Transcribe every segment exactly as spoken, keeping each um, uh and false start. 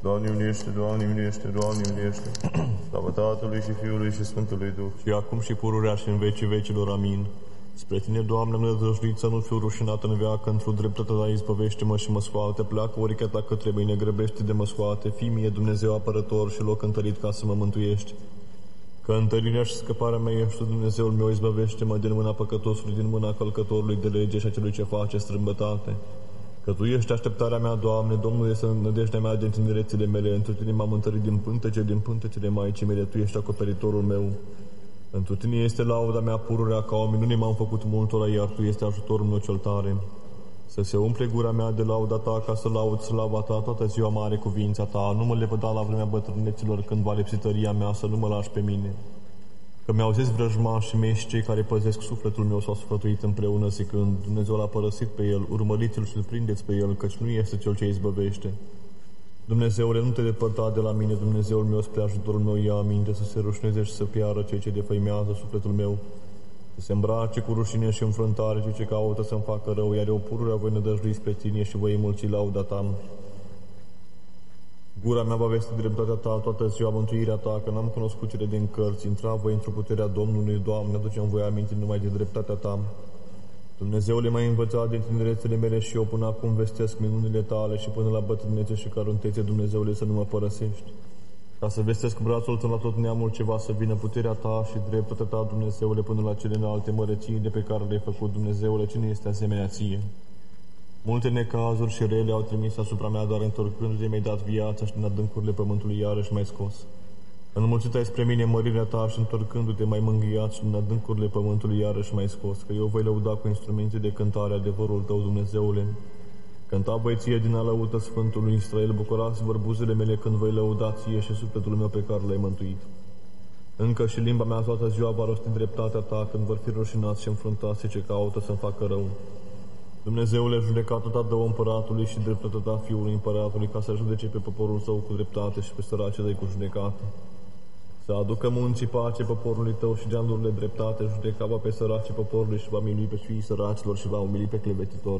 Doamne miliește, Doamne miliește, Doamne miliește. Slavă Tatălui și Fiului și Sfântului Duh. Și acum și pururea și în vecii vecilor. Amin. Spre Tine, Doamne, am nădăjduit să nu fiu rușinată în veacă, într-o dreptate Ta izbăvește-mă și mă scoate, pleacă orică Ta că trebuie, ne grăbește de mă scoate, fii mie Dumnezeu apărător și loc întărit ca să mă mântuiești. Că întărirea și scăparea mea ești Tu, Dumnezeul meu, izbăvește-mă din mâna păcătosului, din mâna călcătorului de lege și a celui ce face strâmbătate. Că Tu ești așteptarea mea, Doamne, Domnul este nădejdea mea din tinerețile mele, întru Tine m-am întărit din pântece, din pântecele Maicii mele, Tu ești acoperitorul meu. Întru Tine este lauda mea pururea, ca o minune m-am făcut multora, iar Tu este ajutorul meu cel tare. Să se umple gura mea de lauda Ta, ca să laud slava Ta toată ziua mare cuvința Ta, nu mă lepăda la vremea bătrâneților, când va lipsi tăria mea, să nu mă lași pe mine. Că mi-au zis vrăjmașii mei și cei care păzesc sufletul meu s-au sfătuit împreună, zicând, Dumnezeu l-a părăsit pe el, urmăriți-l și-l prindeți pe el, căci nu este cel ce izbăvește. Dumnezeule, nu te depărta de la mine, Dumnezeul meu, spre ajutorul meu, ia aminte, să se rușneze și să piară cei ce defăimează sufletul meu, să se îmbrace cu rușine și înfrântare cei ce caută să-mi facă rău, iar eu pururea voi nădăjdui spre Tine și voi mulți lauda Ta. Gura mea va vesti dreptatea Ta, toată ziua mântuirea Ta, că n-am cunoscut cele din cărți, intra voi într-o puterea Domnului, Doamne, aduce-mi voi aminte numai de dreptatea Ta. Dumnezeule, m-ai învățat din tinerețele mele și eu până acum vestesc minunile Tale și până la bătrânețe și căruntețe, Dumnezeule, să nu mă părăsești. Ca să vestesc brațul Tău la tot neamul ceva să vină puterea Ta și dreptatea Ta, Dumnezeule, până la cele înalte măreții de pe care le-ai făcut, Dumnezeule, cine este asemenea Ție? Multe necazuri și rele au trimis asupra mea, dar întorcându-te mi-ai dat viața și din adâncurile pământului iarăși m-ai scos. Înmulțit ai spre mine mărirea Ta și întorcându-te m-ai mângâiat și din adâncurile pământului iarăși m-ai scos, că eu voi lăuda cu instrumente de cântare adevărul Tău, Dumnezeule. Cânta voi Ție din alăută Sfântului Israel, bucurați vor buzele mele când voi lăuda Ție și sufletul meu pe care L-ai mântuit. Încă și limba mea toată ziua va rosti dreptatea Ta, când vor fi rușinați și înfruntați ce caută să-mi facă rău. Dumnezeule, judecata Ta dă împăratului și dreptatea Ta fiului împăratului, ca să judece pe poporul Său cu dreptate și pe săracii Tăi cu judecată. Să aducă munții pace poporului Tău și geamurile dreptate, judeca va pe săracii poporului și va milui pe fiii săracilor și va umili pe clevetitor.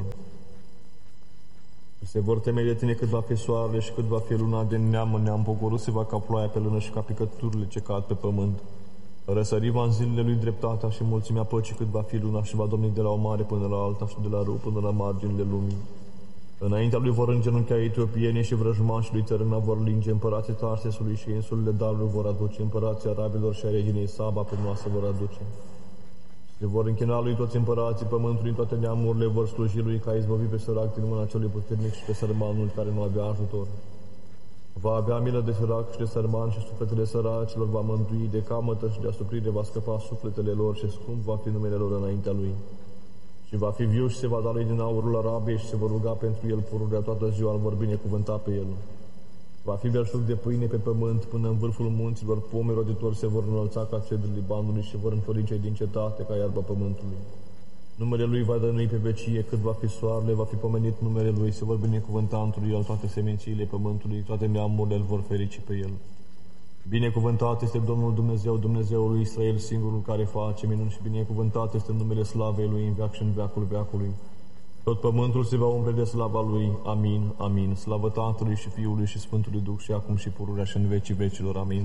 Se vor temei de Tine cât va fi soarele și cât va fi luna, de neam în neam, pogorât se va ca ploaia pe lână și ca picăturile ce cad pe pământ. Răsări va în zilele lui dreptatea și mulțimea păcii cât va fi luna și va domni de la o mare până la alta și de la râu până la marginile lumii. Înaintea lui vor îngenunchea etiopienii și vrăjmașii lui țărâna vor linge, împărații Tarsesului și insulele Darului vor aduce, împărații arabilor și a reginei Saba pe noastră vor aduce. Se vor închina lui toți împărații pământului, în toate neamurile vor sluji lui, ca izbăvi pe sărac din mâna celui puternic și pe sărmanul care nu avea ajutor. Va avea milă de sărac și de sărman și sufletele săracilor va mântui, de camătă și de asuprire va scăpa sufletele lor și scump va fi numele lor înaintea lui. Și va fi viu și se va da lui din aurul Arabiei și se vor ruga pentru el pururea toată ziua, îl vor binecuvânta pe el. Va fi belșug de pâine pe pământ, până în vârful munților, pomi roditori se vor înălța ca cedrul Libanului și vor înflori cei din cetate ca iarba pământului. Numele lui va dănui pe vecie, cât va fi soarele, va fi pomenit numele lui, se vor binecuvânta într el toate semințiile pământului, toate neamurile îl vor ferici pe el. Binecuvântat este Domnul Dumnezeu, Dumnezeul lui Israel, singurul care face minuni, și binecuvântat este numele slavei lui în veac și în veacul veacului. Tot pământul se va umple de slava lui. Amin, amin. Slavă Tatălui și Fiului și Sfântului Duh și acum și pururea și în vecii vecilor. Amin.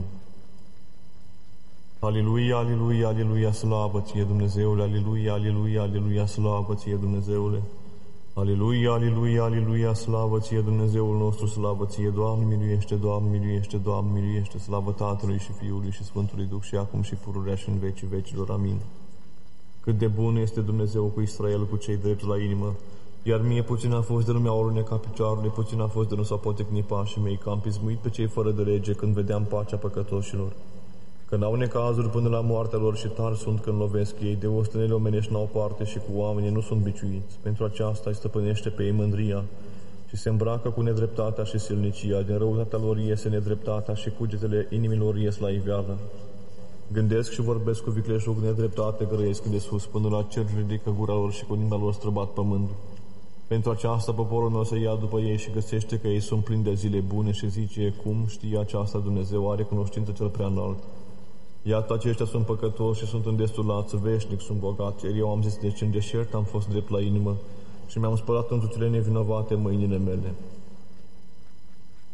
Aliluia, aliluia, aliluia, slavă Ție, Dumnezeule, aliluia, aliluia, aliluia, slavă Ție, Dumnezeule. Aliluia, aliluia, aliluia, slavă Ție, Dumnezeul nostru, slavă Ție, Doamne, miluiește, Doamne, miluiește, Doamne, miluiește, slavă Tatălui și Fiului și Sfântului Duh și acum și pururea și în vecii vecilor. Amin. Cât de bun este Dumnezeu cu Israel, cu cei drepți la inimă, iar mie puțin a fost de nu mi-au alunecat picioarele, puțin a fost de nu s-au poticnit pașii mei, că am pismuit pe cei fără de lege când vedeam pacea păcătoșilor. Că n-au necazuri până la moartea lor și tari sunt când lovesc ei, de ostenele omenești n-au parte și cu oamenii nu sunt biciuiți. Pentru aceasta îi stăpânește pe ei mândria și se îmbracă cu nedreptatea și silnicia, din răutatea lor iese nedreptatea și cugetele inimilor ies la iveală. Gândesc și vorbesc cu vicleșug nedreptate, grăiesc de sus, până la cer ridică gura lor și cu inima lor străbat pământul. Pentru aceasta poporul meu se ia după ei și găsește că ei sunt plini de zile bune și zice, cum știe aceasta Dumnezeu, are cunoștință cel prea înalt. Iată, aceștia sunt păcătoși și sunt îndestulați, veșnic sunt bogați, iar eu am zis, deci în deșert am fost drept la inimă și mi-am spălat întru cele nevinovate mâinile mele.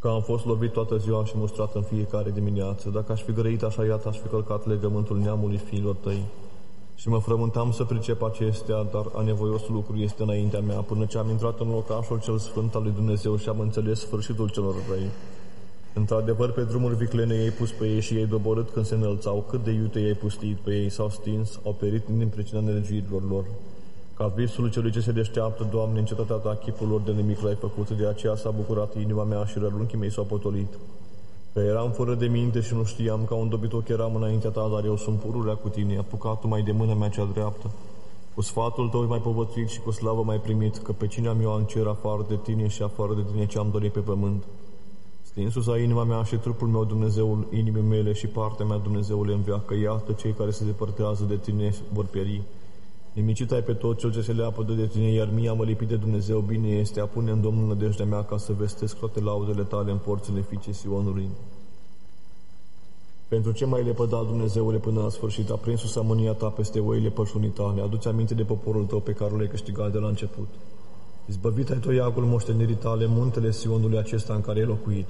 că am fost lovit toată ziua și mustrat în fiecare dimineață. Dacă aș fi grăit așa, iată, aș fi călcat legământul neamului fiilor tăi. Și mă frământam să pricep acestea, dar anevoios lucru este înaintea mea, până ce am intrat în locașul cel sfânt al lui Dumnezeu și am înțeles sfârșitul celor răi. Într-adevăr, pe drumuri viclene i-ai pus pe ei și i-ai doborât când se înălțau, cât de iute i-ai pustit pe ei, s-au stins, au perit din pricina nelegiuirilor lor. Ca visul celui ce se deșteaptă, Doamne, în cetatea ta chipul lor de nimic l-ai făcut, de aceea s-a bucurat inima mea și rărunchii mei s-au potolit. Că eram fără de minte și nu știam, ca un dobitoc eram înaintea ta, dar eu sunt pururea cu tine, apucat mai de mâna mea cea dreaptă. Cu sfatul tău mai povățuit și cu slavă mai primit, că pe cine am eu în cer afară de tine și afară de tine ce am dorit pe pământ. Stinsus a inima mea și trupul meu, Dumnezeul inimii mele și partea mea, Dumnezeule, în veacă, iată cei care se depărtează de tine vor pieri. Nimicit ai pe tot cel ce se leapădă de tine, iar mie am lipit de Dumnezeu, bine este, apune în Domnul nădejdea mea ca să vestesc toate laudele tale în porțile fiicei Sionului. Pentru ce m-ai lepădat, Dumnezeule, până la sfârșit, a prins mânia ta peste oile pășunii tale, adu-ți aminte de poporul tău pe care l-ai câștigat de la început. Izbăvit ai toiagul moștenirii tale, muntele Sionului acesta în care ai locuit.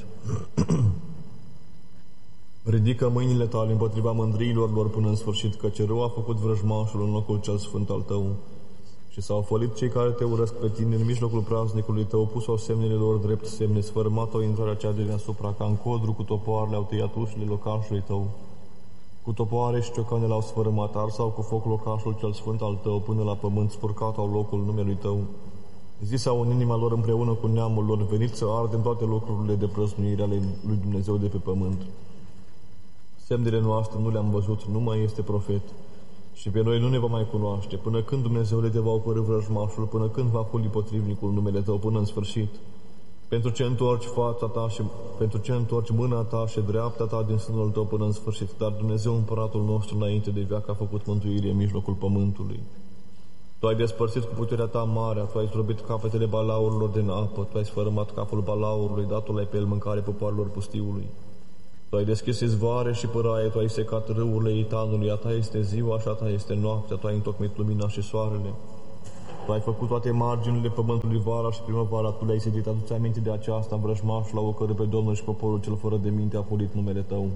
Ridică mâinile tale împotriva mândriilor lor până în sfârșit, căci rău a făcut vrăjmașul în locul cel sfânt al tău. Și s-au fălit cei care te urăsc pe tine în mijlocul praznicului tău, pus-au semnele lor drept semne, sfărâmat-au intrarea cea de deasupra, ca în codru cu topoarele au tăiat ușile locașului tău. Cu topoare și ciocane l-au sfărâmat, arsau cu foc locașul cel sfânt al tău, până la pământ spurcat au locul numelui tău. Zisau în inima lor împreună cu neamul lor, venit să ardem toate lucrurile de prăznuire ale lui Dumnezeu de pe pământ. Semnele noastre nu le-am văzut, nu mai este profet. Și pe noi nu ne va mai cunoaște. Până când Dumnezeule te va ocărî vrăjmașul, până când va fuli potrivnicul numele tău până în sfârșit. Pentru ce întorci fața ta și pentru ce întorci mâna ta și dreapta ta din sânul tău până în sfârșit. Dar Dumnezeu, împăratul nostru, înainte de veac, a făcut mântuire în mijlocul pământului. Tu ai despărțit cu puterea ta marea, tu ai zdrobit capetele balaurilor din apă, tu ai sfărâmat capul balaurului, datul ai pe el mâncare popoarelor pustiului. Tu ai deschis izvoare și păraie, tu ai secat râurile Itanului, a ta este ziua și a ta este noaptea, tu ai întocmit lumina și soarele. Tu ai făcut toate marginile pământului vara și primăvara, tu le-ai sedit, adu-ți aminte de aceasta, vrăjmașul l-a ocărât pe Domnul și poporul cel fără de minte a fulit numele tău.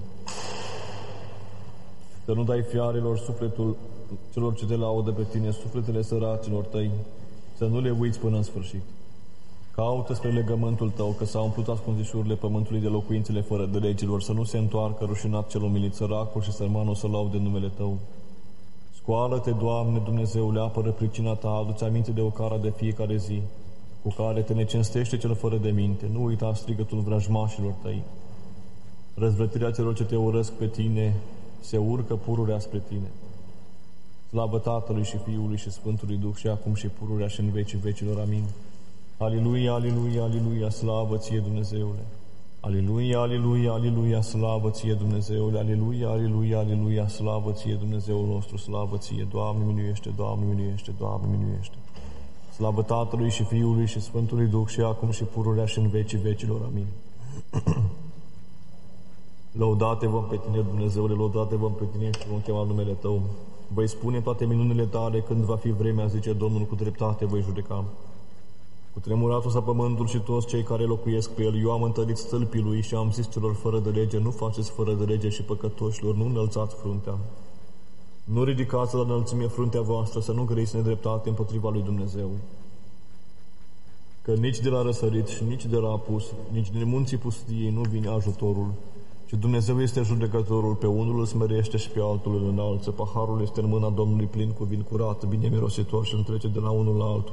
Să nu dai fiarelor sufletul celor ce te laudă pe tine, sufletele săracilor tăi, să nu le uiți până în sfârșit. Caută spre legământul tău, că s-au umplut ascunzișurile pământului de locuințele fără de legilor, să nu se întoarcă rușinat cel umilit, săracul și sărmanul să laude numele tău. Scoală-te, Doamne, Dumnezeule, apără pricina ta, adu-ți aminte de ocara de fiecare zi, cu care te necinstește cel fără de minte, nu uita strigătul vrăjmașilor tăi. Răzvrătirea celor ce te urăsc pe tine se urcă pururea spre tine. Slavă Tatălui și Fiului și Sfântului Duh și acum și pururea și în vecii vecilor. Amin. Aliluia, aliluia, aliluia, slavă ție, Dumnezeule! Aliluia, aliluia, aliluia, slavă ție, Dumnezeule! Aliluia, aliluia, aliluia, slavă ție, Dumnezeul nostru, slavă ție! Doamne, minuiește, Doamne, minuiește, Doamne, minuiește! Slavă Tatălui și Fiului și Sfântului Duh și acum și pururea și în vecii vecilor. Amin. Lăudate-vă pe tine, Dumnezeule, lăudate-vă pe tine și vom chema numele Tău. Voi spune toate minunile tale când va fi vremea, zice Domnul, cu dreptate voi judeca. Cu tremuratul sa pământul și toți cei care locuiesc pe el, eu am întărit stâlpii lui și am zis celor fără de lege, nu faceți fără de lege și păcătoșilor, nu înălțați fruntea. Nu ridicați la înălțime fruntea voastră, să nu grăiți nedreptate împotriva lui Dumnezeu. Că nici de la răsărit și nici de la apus, nici din munții pustiei nu vine ajutorul, ci Dumnezeu este judecătorul, pe unul îl smerește și pe altul îl înalță. Paharul este în mâna Domnului plin cu vin curat, bine mirositor și îl trece de la unul la altul.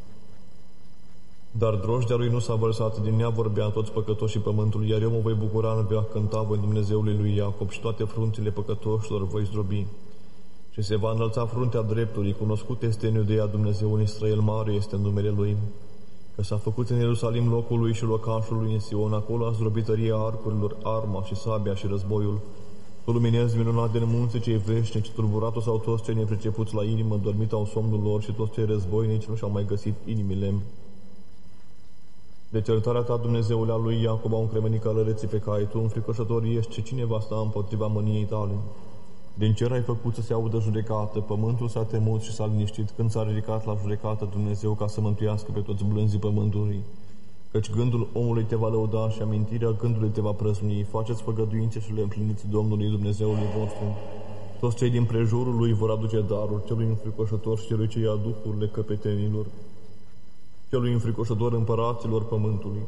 Dar drojdea lui nu s-a vărsat, din ea vorbea toți păcătoșii pământului, iar eu mă voi bucura în veac, cânta voi Dumnezeului lui Iacob și toate frunțile păcătoșilor voi zdrobi. Și se va înălța fruntea dreptului, cunoscut este în Iudeea Dumnezeu, în Israel mare este numele lui. Că s-a făcut în Ierusalim locul lui și locașul lui în Sion, acolo a zdrobit tăria arcurilor, arma și sabia și războiul. Tu luminezi minunat din munții cei veșnici, tulburatul sau toți cei nepricepuți la inimă, dormit au somnul lor și toți cei războinici nu și-au mai găsit inimile. De certarea ta, Dumnezeule, a lui Iacob, au încremenit călăreții pe cai, tu înfricoșător ești și cine va sta împotriva mâniei tale? Din cer ai făcut să se audă judecată, pământul s-a temut și s-a liniștit când s-a ridicat la judecată Dumnezeu ca să mântuiască pe toți blânzii pământului. Căci gândul omului te va lăuda și amintirea gândului te va prăzni. Faceți făgăduințe și le împliniți Domnului Dumnezeului vostru. Toți cei din prejurul lui vor aduce daruri, celui înfricoșător și celui ce ia duhurile căpetenilor, celui înfricoșător împăraților pământului.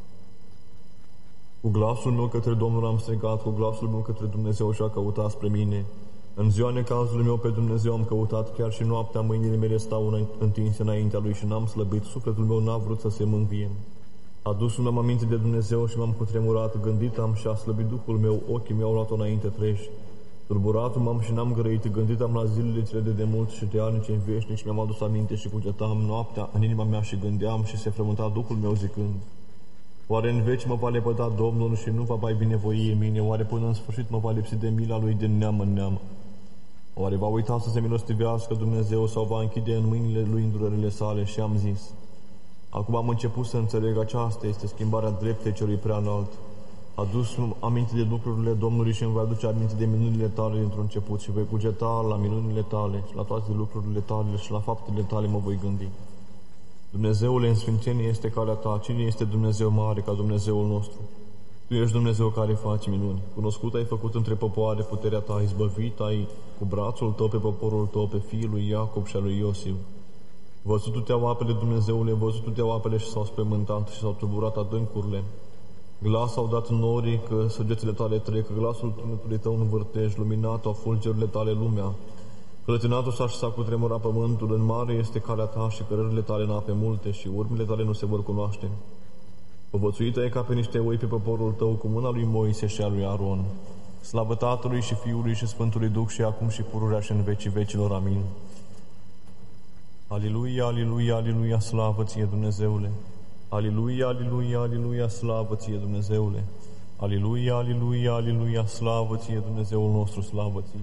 Cu glasul meu către Domnul am strigat, cu glasul meu către Dumnezeu și-a căutat spre mine. În ziua necazului meu pe Dumnezeu am căutat, chiar și noaptea mâinile mele stau întinse înaintea Lui și n-am slăbit, sufletul meu n-a vrut să se mânvie. Adus-mi am aminte de Dumnezeu și m-am cutremurat, gândit am și a slăbit Duhul meu, ochii mei au luat-o înainte treji. Tulburat m-am și n-am grăit, gândit am la zilele cele de demult și de ani cei veșnici, mi-am adus aminte și cugetam noaptea în inima mea și gândeam și se frământa Duhul meu zicând: oare în veci mă va lepăda Domnul și nu va mai binevoi în mine? Oare până în sfârșit mă va lipsi de mila Lui din neam în neam? Oare va uita să se milostivească Dumnezeu sau va închide în mâinile Lui îndurările sale? Și am zis: acum am început să înțeleg, aceasta este schimbarea dreptei celui prea înalt. Adus-mi aminte de lucrurile Domnului și îmi voi aduce aminte de minunile tale dintr-un început și voi cugeta la minunile tale și la toate lucrurile tale și la faptele tale mă voi gândi. Dumnezeule, în sfințenie este calea ta. Cine este Dumnezeu mare ca Dumnezeul nostru? Tu ești Dumnezeu care faci minuni. Cunoscut ai făcut între popoare puterea ta, izbăvit ai cu brațul tău pe poporul tău, pe fiul lui Iacob și al lui Iosif. Văzut te-au apele, Dumnezeule, văzut te-au apele și s-au spământat și s-au tulburat adâncurile. Glas au dat norii că săgețile tale trec, glasul tunetului tău în vârtej, luminat au fulgerile tale lumea. Clătinatul s-a și s-a cutremurat pământul, în mare este calea ta și cărările tale în ape multe și urmile tale nu se vor cunoaște. Povățuită e ca pe niște oi pe poporul tău cu mâna lui Moise și a lui Aron. Slavă Tatălui și Fiului și Sfântului Duh și acum și pururea și în vecii vecilor. Amin. Aliluia, aliluia, aliluia, slavă ție, Dumnezeule! Aliluia, aliluia, aliluia, slavă ție, Dumnezeule! Aliluia, aliluia, aliluia, slavă ție, Dumnezeul nostru, slavă ție!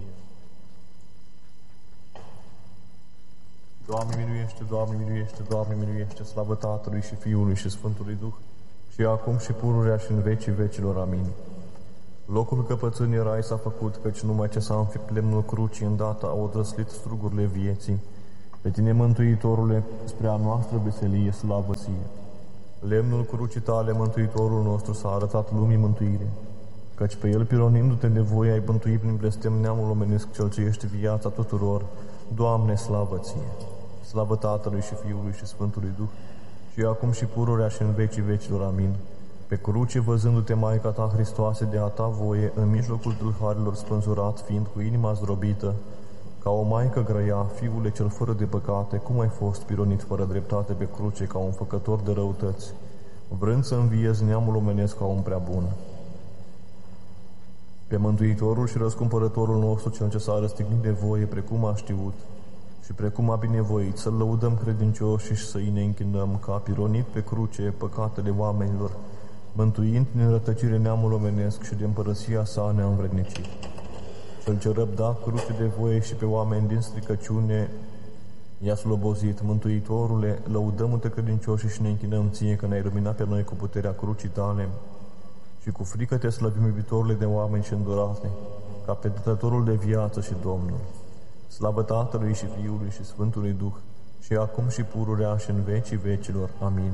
Doamne miluiește, Doamne miluiește, Doamne miluiește, slavă Tatălui și Fiului și Sfântului Duh, și acum și pururea și în vecii vecilor. Amin. Locul căpățânii rai s-a făcut, căci numai ce s-a înfipt lemnul crucii îndată au odrăslit strugurile vieții. Pe tine, Mântuitorule, spre a noastră veselie, slavă ție. Lemnul crucii tale, Mântuitorul nostru, s-a arătat lumii mântuire, căci pe el, pironindu-te de voie, ai bântuit prin blestem neamul omenesc, cel ce ești viața tuturor. Doamne, slavă ție! Slavă Tatălui și Fiului și Sfântului Duh, și acum și pururea și în vecii vecilor. Amin. Pe cruce, văzându-te, Maica ta, Hristoase, de a ta voie, în mijlocul tâlharilor spânzurat, fiind cu inima zdrobită, ca o maică grăia, Fiule cel fără de păcate, cum ai fost pironit fără dreptate pe cruce ca un făcător de răutăți, vrând să înviezi neamul omenesc ca un prea bun. Pe Mântuitorul și Răscumpărătorul nostru, cel ce s-a răstignit de voie, precum a știut și precum a binevoit, să-L lăudăm credincioși și să-i ne închinăm, ca a pironit pe cruce păcatele oamenilor, mântuind din rătăcire neamul omenesc și de împărăția sa ne-a învrednicit. Cel ce răbda cruce de voie și pe oameni din stricăciune i-a slobozit. Mântuitorule, lăudăm-te credincioși și ne închinăm ție, că ne-ai luminat pe noi cu puterea crucii tale, și cu frică te slăvim, iubitorule de oameni și îndurate, ca pe dătătorul de viață și Domnul. Slavă Tatălui și Fiului și Sfântului Duh, și acum și pururea și în vecii vecilor. Amin.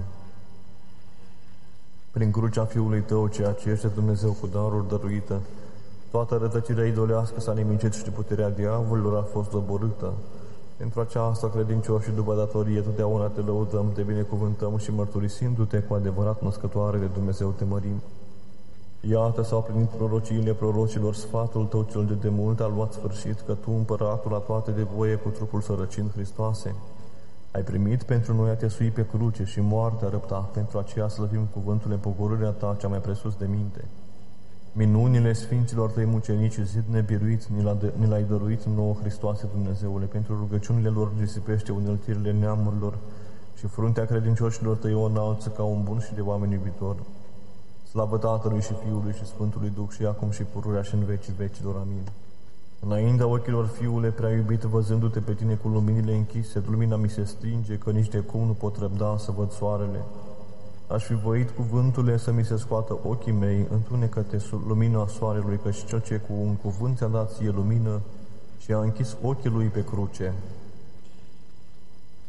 Prin crucea Fiului tău, ceea ce ești Dumnezeu cu daruri dăruită, toată rătăcirea idolească s-a nimicit și puterea diavolilor a fost doborâtă. Pentru aceasta, credincioși și după datorie, totdeauna te lăudăm, te binecuvântăm și mărturisindu-te cu adevărat născătoare de Dumnezeu te mărim. Iată, s-au plinit prorociile prorocilor, sfatul tău cel de demult a luat sfârșit, că tu, împăratul la toate de voie, cu trupul sărăcind, Hristoase, ai primit pentru noi a te sui pe cruce și moartea răpta, pentru aceea slăvim cuvântul în pogorârea ta cea mai presus de minte. Minunile Sfinților tăi mucenici, zid nebiruit, ni l-ai dăruit nouă, Hristoase Dumnezeule, pentru rugăciunile lor disipește uneltirile neamurilor și fruntea credincioșilor tăi o înalță ca un bun și de oameni iubitor. Slavă Tatălui și Fiului și Sfântului Duh, și acum și pururea și în vecii vecilor. Amin. Înaintea ochilor, Fiule prea iubit, văzându-te pe tine cu luminile închise, lumina mi se stinge, că nici de cum nu pot răbda să văd soarele. Aș fi voit cuvântule să mi se scoată ochii mei, întunecă-te sub lumina soarelui, căci cel ce cu un cuvânt ți-a dat ție lumină și a închis ochii lui pe cruce.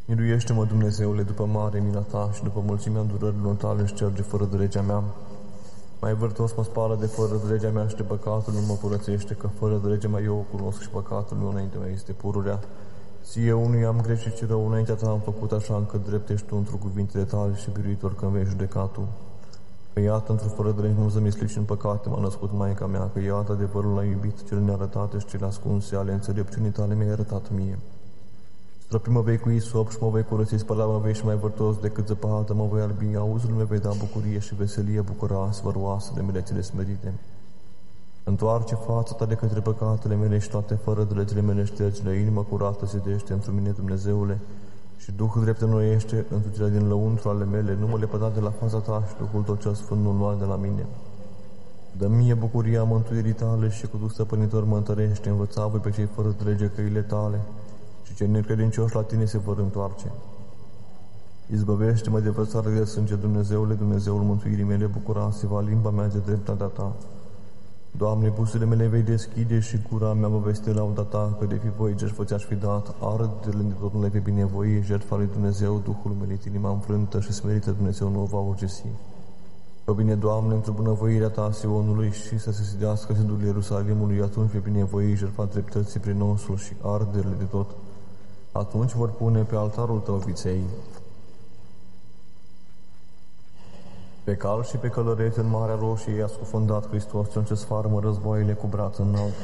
Miluiește-mă, Dumnezeule, după mare mila ta și după mulțimea îndurărilor tale șterge fără de legea mea. Mai vârtos mă spală de fără de legea mea și de păcatul nu mă curățește, că fără de legea mea eu o cunosc și păcatul meu înaintea mea este pururea. Ție unui am greșit și rău, înaintea ta am făcut așa încât drept ești tu într-o cuvintele tale și biruitor când vei judeca tu. Că iată, într-o fără de legi nu zămislit și în păcate m-a născut Maica mea, că iată adevărul l-a iubit, cel nearătate și cele ascunse ale înțelepciunii tale mi-ai arătat mie. Stropi mă vei cu isop și mă vei curăți, spăla mă vei și mai vârtos decât zăpadă, mă voi albi, auzul meu vei da bucurie și veselie bucuroasă, văruoasă de milețele smerite. Întoarce fața ta de către păcatele mele și toate fără de legile mele ștergi-le, inima curată zidește într mine, Dumnezeule, și Duhul drept înnoiește într din lăuntru ale mele, nu mă lepăda de la fața ta și Duhul tot cel sfânt nu lua de la mine. Dă mie bucuria mântuirii tale și cu Duh stăpânitor mă întărește, învăța voi pe cei fără de lege căile tale și cei necredincioși la tine se vor întoarce. Izbăvește-mă de vărsare de sânge, Dumnezeule, Dumnezeul mântuirii mele, bucura-se-va limba mea de dreptatea ta. Doamne, buzele mele vei deschide și gura mea mă vei lauda ta, că de fi voi jertfă ți-aș fi dat, arde-le de tot nu le pe binevoie, jertfa lui Dumnezeu, Duhul melit, inima înfrântă și smerită Dumnezeu nu o va urgesi. Că bine, Doamne, într-o bunăvoirea ta Sionului și să se sidească zidul Ierusalimului, atunci pe binevoie jertfa dreptății prin osul și arde-le de tot. Atunci vor pune pe altarul tău viței. Pe cal și pe călărețe în Marea Roșie i-a scufundat Hristos, cel ce sfarmă războaiele cu braț înalt.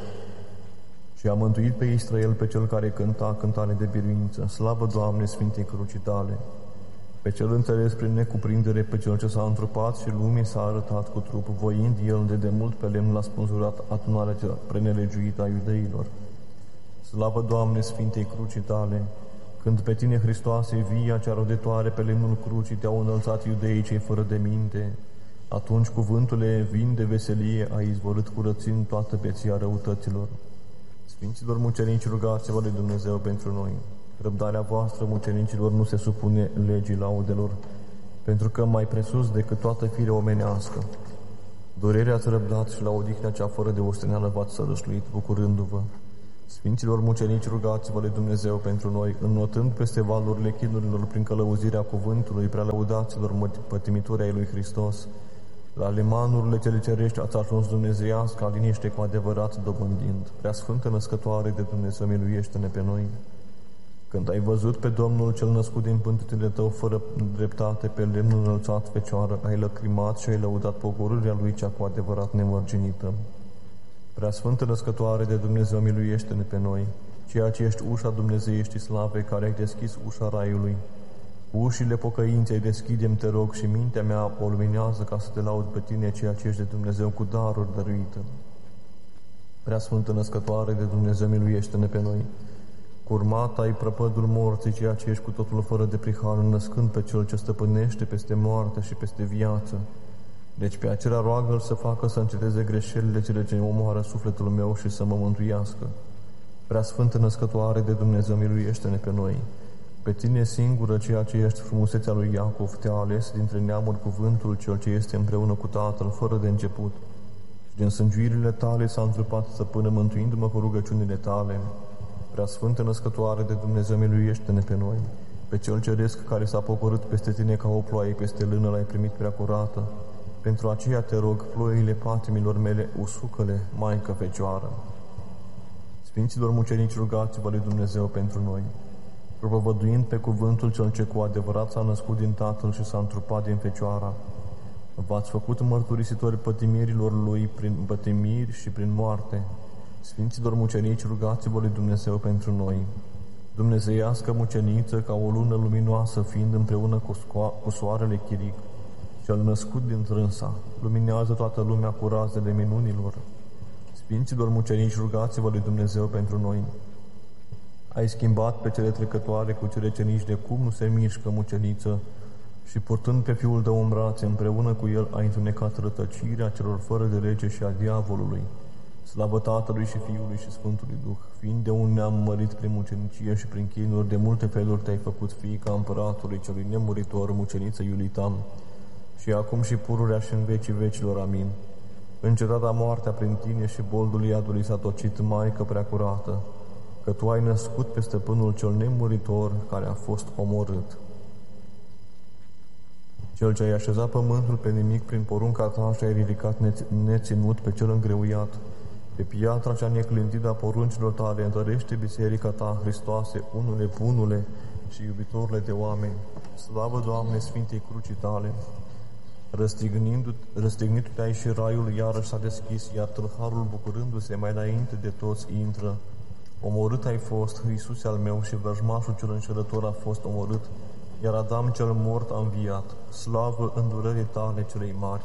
Și a mântuit pe Israel, pe cel care cânta cântare de biruință. Slavă, Doamne, Sfintei Crucii tale! Pe cel înțeles prin necuprindere, pe cel ce s-a întrupat și lumii s-a arătat cu trup, voind el de demult pe lemn l-a spânzurat adunarea cea prenelegiuită a iudeilor. Slavă, Doamne, Sfintei Crucii tale! Când pe tine, Hristoase, via cea rodetoare pe lemnul crucii te-au înălțat iudeii cei fără de minte, atunci cuvântul vin de veselie a izvorât curățind toată peția răutăților. Sfinților mucenici, rugați-vă lui Dumnezeu pentru noi. Răbdarea voastră, mucenicilor, nu se supune legii laudelor, pentru că mai presus decât toată firea omenească. Durerea ați răbdat și la odihnea cea fără de osteneală v-ați sărășluit, bucurându-vă. Sfinților mucenici, rugați-vă lui Dumnezeu pentru noi, înnotând peste valurile chinurilor prin călăuzirea cuvântului, prea lăudaților pătimitori ai lui Hristos. La limanurile cele cerești ați ajuns dumnezeiască, liniște cu adevărat dobândind. Prea Sfântă Născătoare de Dumnezeu, miluiește-ne pe noi. Când ai văzut pe Domnul cel născut din pântecele tău fără dreptate, pe lemnul înălțat fecioară, ai lăcrimat și ai lăudat pogorârea lui cea cu adevărat nemărginită. Prea Sfântă Născătoare de Dumnezeu, miluiește-ne pe noi, ceea ce ești ușa dumnezeieștii slave, care ai deschis ușa raiului. Ușile pocăinței deschidem, te rog, și mintea mea o luminează ca să te laud pe tine, ceea ce ești de Dumnezeu cu daruri dăruită. Prea Sfântă Născătoare de Dumnezeu, miluiește-ne pe noi. Curmat ai prăpădul morții, ceea ce ești cu totul fără de prihană, născând pe cel ce stăpânește peste moarte și peste viață. Deci pe acela roagă-L să facă să înceteze greșelile cele ce omoară sufletul meu și să mă mântuiască. Prea Sfântă Născătoare de Dumnezeu, miluiește-ne pe noi. Pe tine singură, ceea ce ești frumusețea lui Iacov, te-a ales dintre neamuri cuvântul cel ce este împreună cu Tatăl, fără de început. Și din sânguirile tale s-a întrupat stăpână, mântuindu-mă cu rugăciunile tale. Prea Sfântă Născătoare de Dumnezeu, miluiește-ne pe noi. Pe cel ceresc care s-a pogorât peste tine ca o ploaie peste lână, l-ai primit prea curată. Pentru aceea te rog, ploile patimilor mele, usucă-le, Maică Fecioară. Sfinților mucenici, rugați-vă lui Dumnezeu pentru noi. Propovăduind pe cuvântul cel ce cu adevărat s-a născut din Tatăl și s-a întrupat din Fecioara, v-ați făcut mărturisitori pătimirilor lui prin pătimiri și prin moarte. Sfinților mucenici, rugați-vă lui Dumnezeu pentru noi. Dumnezeiască muceniță, ca o lună luminoasă, fiind împreună cu, sco- cu soarele chiric, cel născut din trânsa, luminează toată lumea cu razele minunilor. Sfinților mucenici, rugați-vă lui Dumnezeu pentru noi. Ai schimbat pe cele trecătoare cu cele ce nici de cum nu se mișcă, muceniță, și purtând pe Fiul tău în brațe, împreună cu el ai întunecat rătăcirea celor fără de lege și a diavolului. Slavă Tatălui și Fiului și Sfântului Duh, fiind de un neam mărit prin mucenicie și prin chinuri, de multe feluri te-ai făcut fiica împăratului celui nemuritor, muceniță Iulitam, și acum și pururea și în vecii vecilor. Amin. Încetata moartea prin tine și boldul iadului s-a tocit, Maică prea curată. că Tu ai născut pe stăpânul cel nemuritor care a fost omorât. Cel ce ai așezat pământul pe nimic prin porunca Ta și ai ridicat neținut pe cel îngreuiat, pe piatra cea neclintită a poruncilor Tale, întărește biserica Ta, Hristoase, unule, bunule și iubitorule de oameni. Slavă, Doamne, Sfintei Crucii Tale! Răstignindu-te și raiul iarăși s-a deschis, iar tâlharul, bucurându-se mai înainte de toți, intră. Omorât ai fost, Iisuse al meu, și vrăjmașul cel înșelător a fost omorât, iar Adam cel mort a înviat. Slavă îndurării Tale celei mari!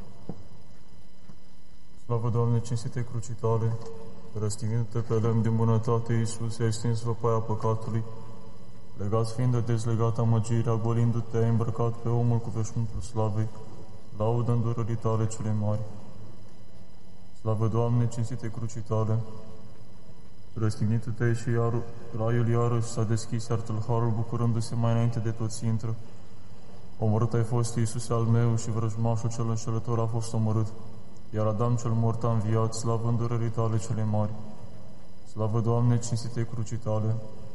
Slavă, Doamne, cinstite Crucii Tale! Răstignindu-te pe lemn din bunătate, Iisuse, ai stins văpaia păcatului, legat fiind de dezlegata amăgirea, golindu-te, ai îmbrăcat pe omul cu veșmântul slavei, laudă îndurării Tale cele mari. Slavă, Doamne, cinstite Crucii Tale! Răstignindu-te și iar, raiul iarăși s-a deschis, iar tâlharul, bucurându-se mai înainte de toți, intră. Omorât ai fost, Iisuse al meu, și vrăjmașul cel înșelător a fost omorât, iar Adam cel mort a înviat. Slavă îndurării Tale cele mari! Slavă, Doamne, cinstite Crucii Tale!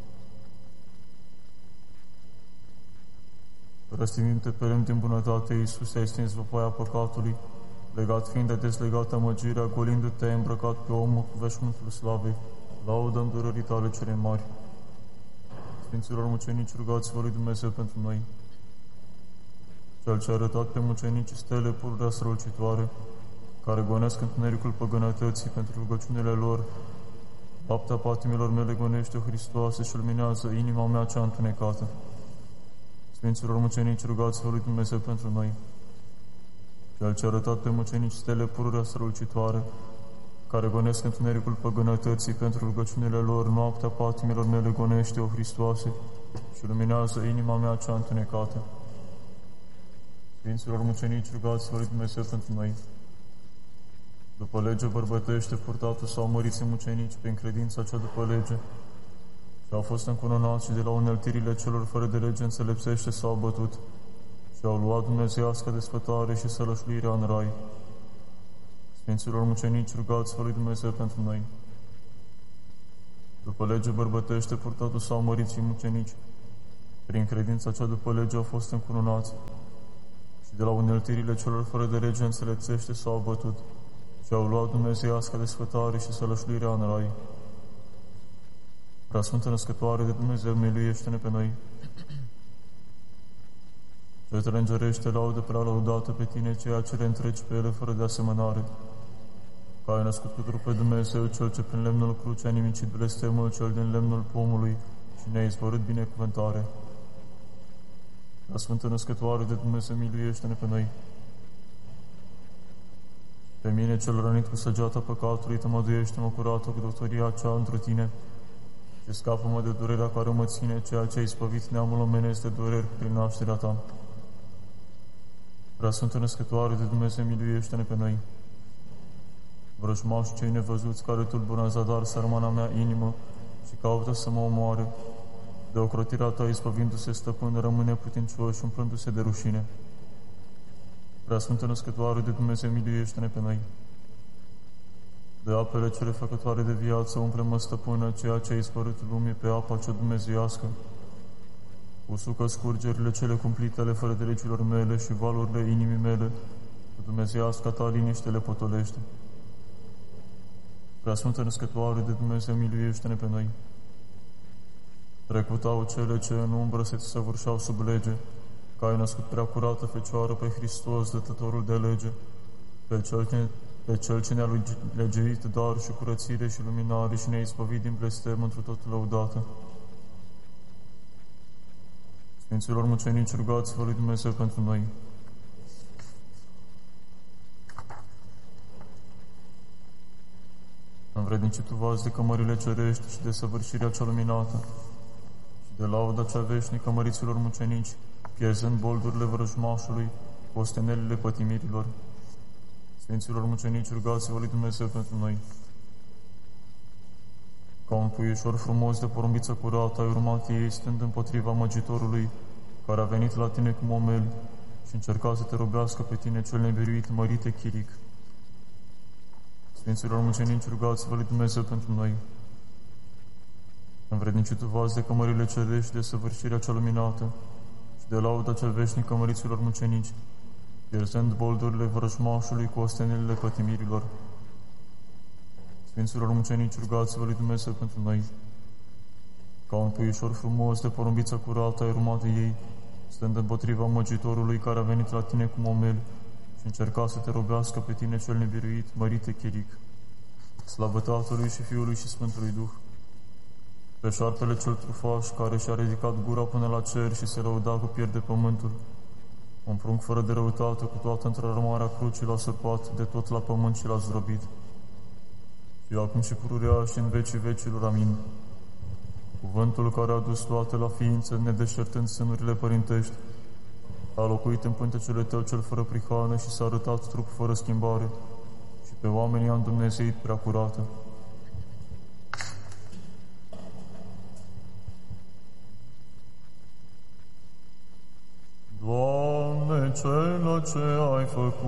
Răstignindu-te pe lemn din bunătate, Iisuse, ai stins văpaia păcatului, legat fiind de dezlegată amăgirea, golindu-te, ai îmbrăcat pe omul cu veșmântul slavei, laudă îndurării Tale cele mari. Sfinților mucenici, rugați-vă lui Dumnezeu pentru noi. Cel ce a arătat pe mucenici stele pururea strălucitoare, care gonesc întunericul păgânătății pentru rugăciunile lor, laptea patimilor mele gonește, Hristoase, și luminează inima mea cea întunecată. Sfinților mucenici, rugați-vă lui Dumnezeu pentru noi. Cel ce a arătat pe mucenici stele pururea strălucitoare, care gonesc întunericul păgânătății pentru rugăciunile lor, noaptea patimilor mele gonește, o Hristoase, și luminează inima mea cea întunecată. Sfinților mucenici, rugați-vă lui Dumnezeu pentru noi. După lege bărbătește, purtatul s-au măriți mucenici prin credința cea după lege, și au fost încununați, și de la uneltirile celor fără de lege înțelepțește s-au bătut, și au luat dumnezeiască desfătare și sălășluirea în rai. Sfinților mucenici, rugați-vă lui Dumnezeu pentru noi. După lege bărbătește, purtatul s-au măriți mucenici, prin credința cea după lege au fost încununați, și de la uneltirile celor fără de lege înțelepțește s-au bătut, și au luat dumnezeiască desfătare și sălășluirea în rai. Preasfântă Născătoare de Dumnezeu, miluiește-ne pe noi. Ce te îngerește, laudă prea laudată pe Tine, ceea ce le întreci pe ele fără de asemănare, că ai născut cu trup pe Dumnezeu, Cel ce prin lemnul cruce a nimicit blestemul cel din lemnul pomului și ne-a izvorât binecuvântare. Preasfântă Născătoare de Dumnezeu, miluiește-ne pe noi. Pe mine, cel rănit cu săgeata păcatului, tămăduiește-mă curată cu doctoria cea întru Tine, și scapă-mă de durerea care mă ține, ceea ce ai spăvit neamul omenesc de dureri prin nașterea Ta. Preasfântă Născătoare de Dumnezeu, miluiește-ne pe noi. Vrăjmașii cei nevăzuți, care tulbură în zadar sărmana mea inimă și caută să mă omoare, de ocrotirea Ta izbăvindu-se, stăpân, rămâne putincioși, umplându-se de rușine. Preasfântă Născătoare de Dumnezeu, miluiește-ne pe noi. De apele cele făcătoare de viață, umple-mă, stăpână, ceea ce ai spărut lumii pe apa cea dumnezeiască. Usucă scurgerile cele cumplite ale fără de legilor mele și valurile inimii mele, cu dumnezeiasca Ta liniște le potolește. Preasfântă Născătoare de Dumnezeu, miluiește-ne pe noi. Trecutau cele ce în umbră se săvârșeau sub lege, că ai născut prea curată Fecioară pe Hristos, dătătorul de lege, pe cel ce, pe cel ce ne-a legeit dar și curățire și luminare și ne-a izbăvit din blestem întru totul lăudată. Sfinților mucenici, rugați-vă lui Dumnezeu pentru noi. Învrednicitul v-ați de cămările cerești și de săvârșirea cea luminată și de lauda cea veșnică măriților mucenici, pierzând boldurile vrăjmașului, ostenelile pătimirilor. Sfinților mucenici, rugați-vă lui Dumnezeu pentru noi. Ca un puișor frumos de porumbiță curată, ai urmat ei, stând împotriva măgitorului, care a venit la tine cu momeli și încerca să te robească pe tine, cel nebiruit, mărite chiric. Sfinților mucenici, rugați-vă lui Dumnezeu pentru noi. Învrednicit tu vas de cămările cerești, de săvârșirea cea luminată și de lauda cel veșnic cămăriților mucenici, pierzând boldurile vrăjmașului cu ostenelile pătimirilor. Sfinților mucenici, rugați-vă lui Dumnezeu pentru noi. Ca un puișor frumos de porumbiță curată ai urmat de ei, stând împotriva măgitorului care a venit la tine cu momel și încerca să te robească pe tine cel nebiruit, mărite chiric. Slavă Tatălui și Fiului și Sfântului Duh. Pe șarpele cel trufaș, care și-a ridicat gura până la cer și se lăuda cu pierde pământul, un prunc fără de răutate, cu toată întrărămarea crucii l-a săpat de tot la pământ și l-a zdrobit. Și acum și pururea și în vecii vecilor, amin. Cuvântul care a dus toate la ființă, nedeșertând sânurile părintești, a locuit în pântecele tău cel fără prihană și s-a arătat trup fără schimbare și pe oamenii a îndumnezeit prea curată. Doamne, cel ce ai făcut